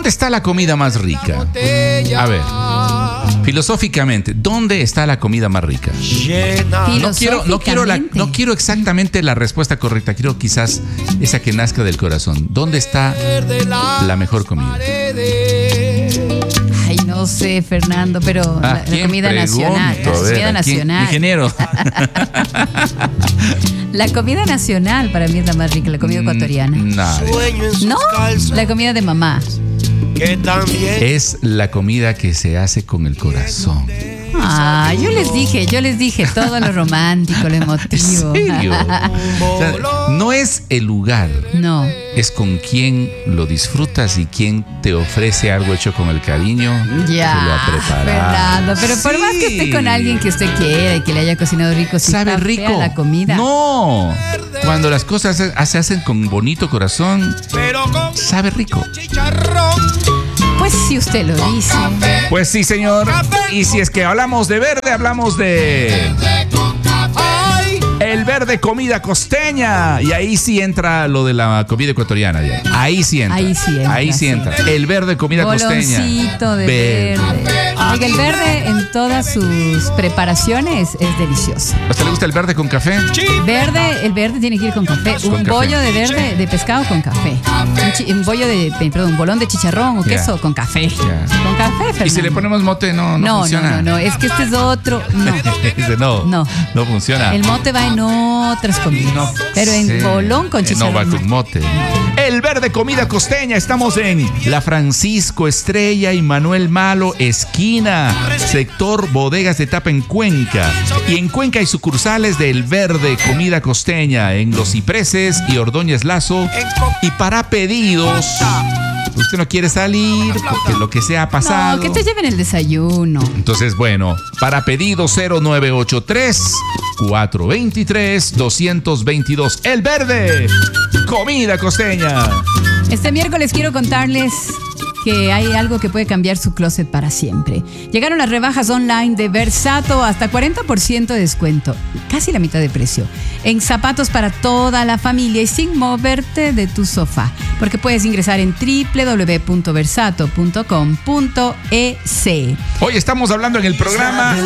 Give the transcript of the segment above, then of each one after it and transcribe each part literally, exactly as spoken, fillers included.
¿dónde está la comida más rica? A ver, filosóficamente, ¿dónde está la comida más rica? No quiero, no quiero, la, no quiero exactamente la respuesta correcta, quiero quizás esa que nazca del corazón. ¿Dónde está la mejor comida? Ay, no sé, Fernando, pero ah, la, la comida pregunto? nacional. La ver, comida nacional. Ingeniero. La comida nacional para mí es la más rica, la comida ecuatoriana. Nadie. No, la comida de mamá. Es la comida que se hace con el corazón. Ah, yo les dije, yo les dije todo lo romántico, lo emotivo. ¿En serio? O sea, no es el lugar. No. Es con quién lo disfrutas y quién te ofrece algo hecho con el cariño ya, que lo ha preparado. Fernando, pero sí. por más que esté con alguien que usted quiera y que le haya cocinado rico, si sabe está rico. fea la comida. No. Cuando las cosas se hacen con bonito corazón, sabe rico. Pues si usted lo dice. Pues sí, señor. Y si es que hablamos de verde, hablamos de el verde comida costeña. Y ahí sí entra lo de la comida ecuatoriana. Ya. Ahí sí entra. Ahí sí entra. Ahí sí entra. El verde comida costeña. Boloncito de verde. verde. Oiga, el verde en todas sus preparaciones es delicioso. ¿A usted le gusta el verde con café? Verde, el verde tiene que ir con café. Con un café. bollo de verde de pescado con café. Un, chi, un bollo de, perdón, un bolón de chicharrón o Yeah. queso con café. Yeah. Con café, Fernando. Y si le ponemos mote, no, no, no funciona. No, no, no, es que este es otro. No. Ese no, No. no funciona. El mote va en otras comidas. No pero en sé. bolón con chicharrón. No va con mote. El verde comida costeña. Estamos en la Francisco Estrella y Manuel Malo, esquina, sector Bodegas de Tapa en Cuenca. Y en Cuenca hay sucursales del verde comida costeña en Los Cipreses y Ordóñez Lazo. Y para pedidos, usted no quiere salir porque lo que sea ha pasado. No, que te lleven el desayuno. Entonces, bueno, para pedido cero nueve ocho tres, cuatro dos tres, dos dos dos. El verde, comida costeña. Este miércoles quiero contarles que hay algo que puede cambiar su closet para siempre. Llegaron las rebajas online de Versato, hasta cuarenta por ciento de descuento, casi la mitad de precio, en zapatos para toda la familia y sin moverte de tu sofá, porque puedes ingresar en doble u doble u doble u punto versato punto com punto e c. Hoy estamos hablando en el programa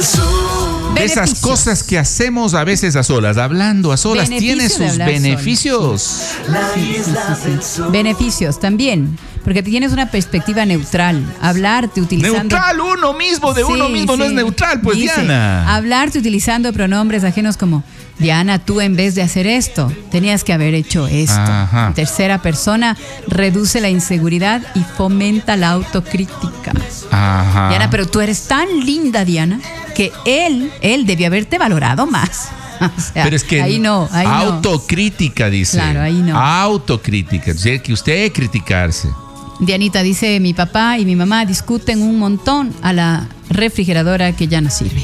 de esas cosas que hacemos a veces a solas, hablando a solas. Beneficio Tiene sus beneficios. Sí, sí, sí, sí. Beneficios también, porque tienes una perspectiva neutral. Hablarte utilizando... Neutral, uno mismo de Sí, uno mismo sí. no es neutral, pues Dice, Diana. hablarte utilizando pronombres ajenos como Diana, tú en vez de hacer esto, tenías que haber hecho esto. Ajá. En tercera persona reduce la inseguridad y fomenta la autocrítica. Ajá. Diana, pero tú eres tan linda, Diana, que él, él debió haberte valorado más. O sea, Pero es que ahí no, ahí no. autocrítica, dice. Claro, ahí no. Autocrítica. Tiene que usted criticarse. Dianita dice, mi papá y mi mamá discuten un montón a la refrigeradora que ya no sirve.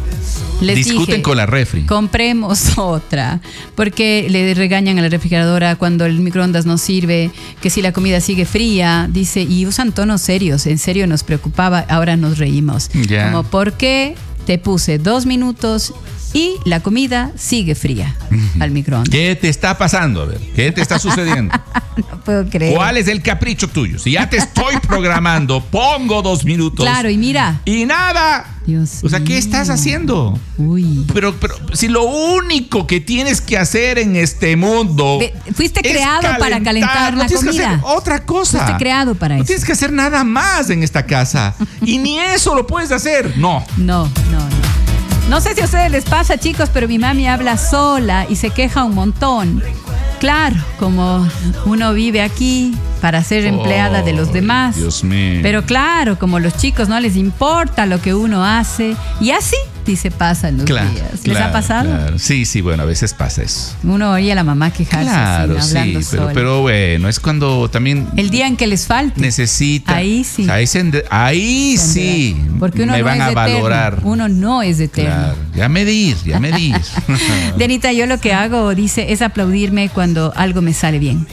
Les Discuten dije, con la refri. compremos otra, porque le regañan a la refrigeradora cuando el microondas no sirve, que si la comida sigue fría, dice, y usan tonos serios, en serio nos preocupaba, ahora nos reímos. Ya. Como, ¿por qué te puse dos minutos y la comida sigue fría al microondas? ¿Qué te está pasando? A ver, ¿qué te está sucediendo? No puedo creer. ¿Cuál es el capricho tuyo? Si ya te estoy programando, pongo dos minutos. Claro, y mira. Y nada. Dios O sea, ¿qué mío. estás haciendo? Uy. Pero, pero si lo único que tienes que hacer en este mundo. Ve, fuiste es creado para calentar no la tienes que comida. hacer otra cosa. Fuiste creado para No eso. tienes que hacer nada más en esta casa. Y ni eso lo puedes hacer. No. No, no, no. No sé si a ustedes les pasa, chicos, pero mi mami habla sola y se queja un montón. Claro, como uno vive aquí para ser empleada de los demás. Dios mío. Pero claro, como los chicos no les importa lo que uno hace. Y así, dice, pasan los Claro, días. ¿Les claro, ha pasado? claro. Sí, sí, bueno, a veces pasa eso. Uno oía a la mamá quejarse Claro, así, sí, hablando pero, sola. pero bueno, es cuando también El día en que les falte. necesita. Ahí sí. Ahí, se, ahí sí. Porque uno me no van es a eterno. valorar. Uno no es eterno. Claro, ya medir, ya medir. Dianita, yo lo que hago, dice, es aplaudirme cuando algo me sale bien.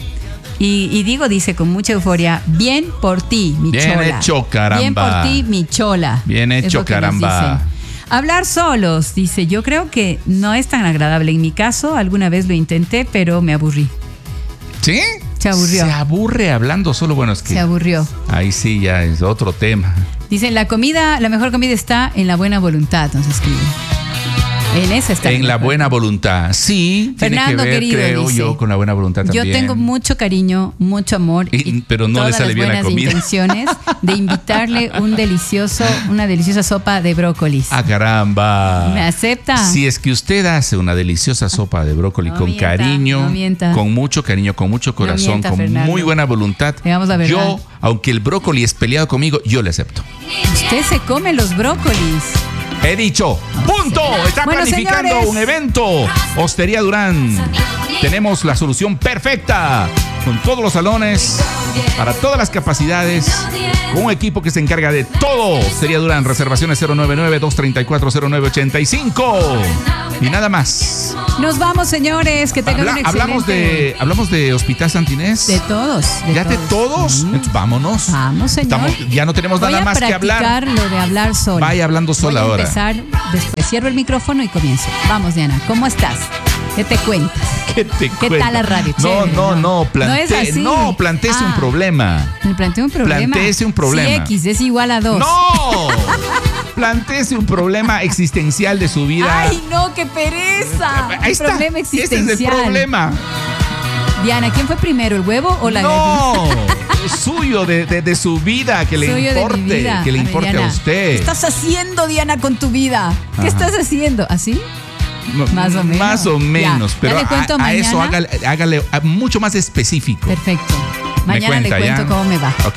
Y, y digo, dice con mucha euforia, bien por ti, mi Bien chola. hecho, caramba. Bien por ti, mi chola. Bien Es hecho, lo que nos caramba. dicen. Hablar solos, dice, yo creo que no es tan agradable. En mi caso, alguna vez lo intenté, pero me aburrí. ¿Sí? Se aburrió. Se aburre hablando solo. Bueno, es que Se aburrió. ahí sí ya es otro tema. Dicen, la comida, la mejor comida está en la buena voluntad, nos escriben. En esa está. En la buena voluntad. Sí, Fernando, tiene que ver, querido, creo dice, yo, con la buena voluntad también. Yo tengo mucho cariño, mucho amor Y- y, pero no le todas sale las bien la buenas comida. intenciones de invitarle un delicioso, una deliciosa sopa de brócolis. ¡Ah, caramba! ¿Me acepta? Si es que usted hace una deliciosa sopa de brócoli No con mienta, cariño, no mienta. con mucho cariño, con mucho corazón, mienta, con Fernando. muy buena voluntad, Digamos la verdad. yo, aunque el brócoli es peleado conmigo, yo le acepto. Usted se come los brócolis. He dicho, punto. Está Bueno, planificando señores. un evento. Hostería Durán. Tenemos la solución perfecta. Con todos los salones, para todas las capacidades, con un equipo que se encarga de todo. Hostería Durán, reservaciones cero nueve nueve, dos tres cuatro, cero nueve ocho cinco. Y nada más. Nos vamos, señores. Que tengan Habla- un excelente... hablamos de hablamos de Hospital Santinés. De todos. De ¿Ya de todos? Sí. Entonces, vámonos. Vamos, señor. Estamos- ya no tenemos Voy nada a más que hablar. practicar lo de hablar sola. Vaya hablando sola Voy a ahora. empezar, después cierro el micrófono y comienzo. Vamos, Diana, ¿cómo estás? ¿Qué te cuentas? ¿Qué te ¿Qué cuento? tal la radio? No, Chévere, no, ¿no? no. Plante, No es así. no, planteese un Ah. problema. Me planteé un problema. Plantéese un problema. Si X es igual a dos. ¡No! Planteese un problema existencial de su vida. ¡Ay, no, qué pereza! Ahí Un está. problema Ese existencial. es el problema. Diana, ¿quién fue primero, el huevo o la gallina? No, es suyo, de, de, de su vida, que le Suyo de mi importe, vida. que le A ver, importe a Diana, usted. ¿Qué estás haciendo, Diana, con tu vida? ¿Qué Ajá. estás haciendo? ¿Así? No, Más o menos. Más o Ya, menos, ya pero le cuento a, a eso mañana. hágale, hágale a- mucho más específico. Perfecto. Me Mañana cuenta, le cuento ¿ya? cómo me va. Ok.